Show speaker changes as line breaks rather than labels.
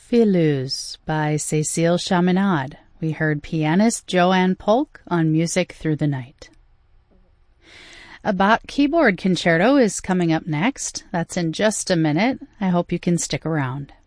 Filus by Cécile Chaminade. We heard pianist Joanne Polk on Music Through the Night. A Bach keyboard concerto is coming up next. That's in just a minute. I hope you can stick around.